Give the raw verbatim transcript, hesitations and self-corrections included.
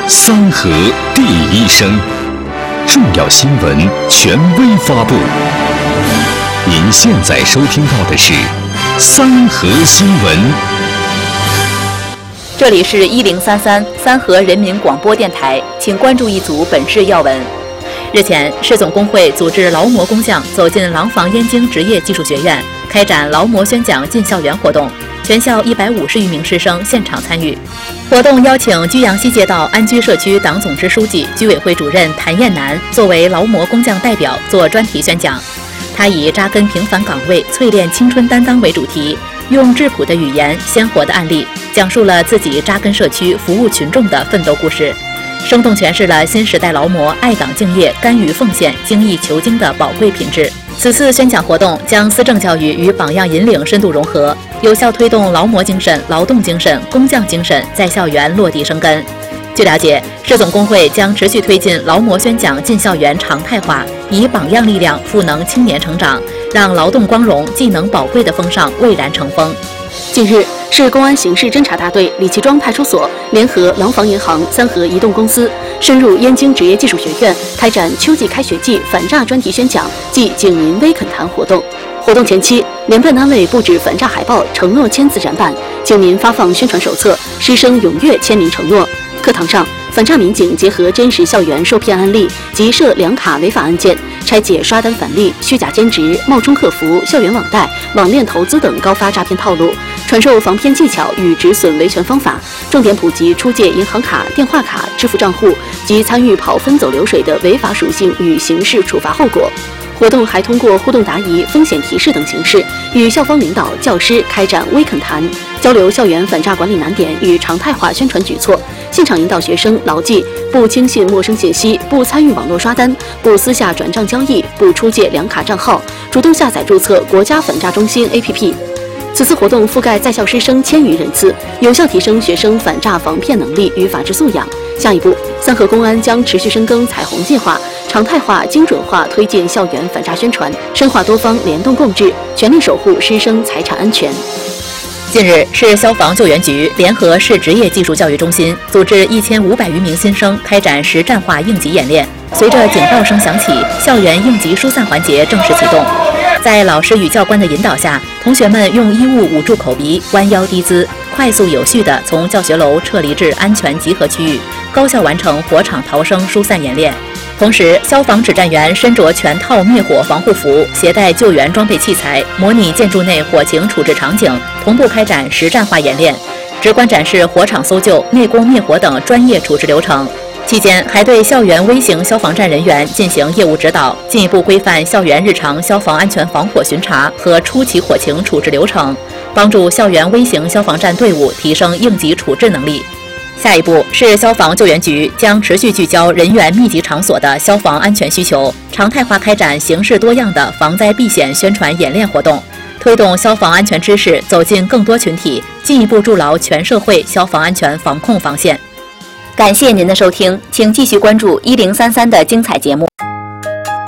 三河第一声，重要新闻权威发布。您现在收听到的是三河新闻。 这里是一零三三三河人民广播电台，请关注一组本市要闻。日前，市总工会组织劳模工匠走进廊坊燕京职业技术学院，开展劳模宣讲进校园活动，全校一百五十余名师生现场参与。活动邀请居阳西街道安居社区党总支书记、居委会主任谭艳楠作为劳模工匠代表做专题宣讲。他以扎根平凡岗位、淬炼青春担当为主题，用质朴的语言、鲜活的案例，讲述了自己扎根社区、服务群众的奋斗故事，生动诠释了新时代劳模爱岗敬业、甘于奉献、精益求精的宝贵品质。此次宣讲活动将思政教育与榜样引领深度融合，有效推动劳模精神、劳动精神、工匠精神在校园落地生根。据了解，市总工会将持续推进劳模宣讲进校园常态化，以榜样力量赋能青年成长，让劳动光荣、技能宝贵的风尚蔚然成风。 近日，市公安刑事侦查大队李其庄派出所联合廊坊银行、三河移动公司，深入燕京职业技术学院，开展秋季开学季反诈专题宣讲暨警民微恳谈活动。活动前期，联办单位布置反诈海报，承诺签字展板，警民发放宣传手册，师生踊跃签名承诺。课堂上，反诈民警结合真实校园受骗案例及涉两卡违法案件，拆解刷单返利、虚假兼职、冒充客服、校园网贷、网恋投资等高发诈骗套路，传授防骗技巧与止损维权方法，重点普及出借银行卡、电话卡、支付账户及参与跑分走流水的违法属性与刑事处罚后果。活动还通过互动答疑、风险提示等形式，与校方领导、教师开展微恳谈，交流校园反诈管理难点与常态化宣传举措，现场引导学生牢记不轻信陌生信息、不参与网络刷单、不私下转账交易、不出借两卡账号，主动下载注册国家反诈中心 A P P。此次活动覆盖在校师生千余人次，有效提升学生反诈防骗能力与法治素养。下一步，三河公安将持续深耕彩虹计划，常态化、精准化推进校园反诈宣传，深化多方联动共治，全力守护师生财产安全。 近日，市消防救援局联合市职业技术教育中心组织一千五百余名新生开展实战化应急演练。随着警报声响起，校园应急疏散环节正式启动。在老师与教官的引导下，同学们用衣物捂住口鼻，弯腰低姿，快速有序地从教学楼撤离至安全集合区域，高效完成火场逃生疏散演练。同时，消防指战员身着全套灭火防护服，携带救援装备器材，模拟建筑内火情处置场景，同步开展实战化演练，直观展示火场搜救、内功灭火等专业处置流程。期间，还对校园微型消防站人员进行业务指导，进一步规范校园日常消防安全防火巡查和初期火情处置流程，帮助校园微型消防站队伍提升应急处置能力。下一步，市消防救援局将持续聚焦人员密集场所的消防安全需求，常态化开展形式多样的防灾避险宣传演练活动，推动消防安全知识走进更多群体，进一步筑牢全社会消防安全防控防线。感谢您的收听，请继续关注一零三三的精彩节目。